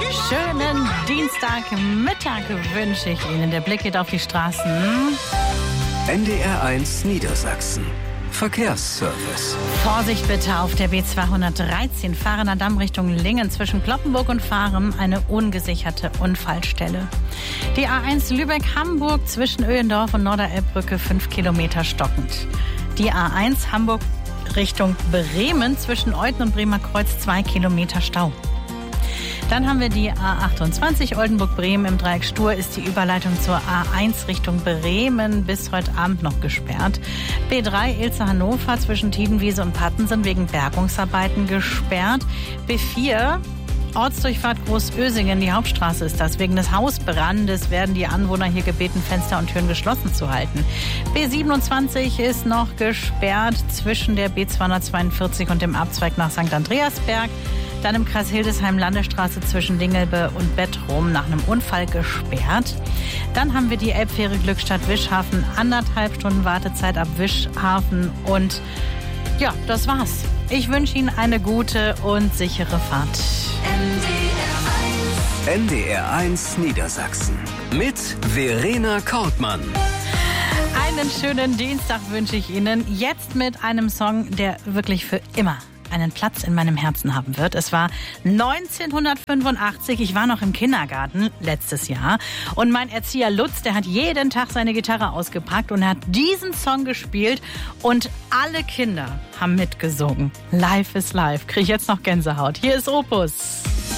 Schönen Dienstagmittag wünsche ich Ihnen. Der Blick geht auf die Straßen. NDR1 Niedersachsen. Verkehrsservice. Vorsicht bitte auf der B213 Fahrener Damm Richtung Lingen zwischen Cloppenburg und Fahren eine ungesicherte Unfallstelle. Die A1 Lübeck-Hamburg zwischen Öhendorf und Norderelbbrücke 5 Kilometer stockend. Die A1 Hamburg Richtung Bremen zwischen Euthen und Bremer Kreuz 2 Kilometer Stau. Dann haben wir die A28 Oldenburg-Bremen. Im Dreieck Stur ist die Überleitung zur A1 Richtung Bremen bis heute Abend noch gesperrt. B3 Ilze-Hannover zwischen Tiedenwiese und Pattensen wegen Bergungsarbeiten gesperrt. B4 Ortsdurchfahrt Großösingen, die Hauptstraße ist das. Wegen des Hausbrandes werden die Anwohner hier gebeten, Fenster und Türen geschlossen zu halten. B27 ist noch gesperrt zwischen der B242 und dem Abzweig nach St. Andreasberg. Dann im Kreis Hildesheim Landesstraße zwischen Dingelbe und Bettrum nach einem Unfall gesperrt. Dann haben wir die Elbfähre Glückstadt-Wischhafen, 1,5 Stunden Wartezeit ab Wischhafen und ja, das war's. Ich wünsche Ihnen eine gute und sichere Fahrt. NDR1 Niedersachsen mit Verena Kortmann. Einen schönen Dienstag wünsche ich Ihnen. Jetzt mit einem Song, der wirklich für immer einen Platz in meinem Herzen haben wird. Es war 1985. Ich war noch im Kindergarten letztes Jahr. Und mein Erzieher Lutz, der hat jeden Tag seine Gitarre ausgepackt und hat diesen Song gespielt. Und alle Kinder haben mitgesungen. Life is Life. Kriege ich jetzt noch Gänsehaut. Hier ist Opus.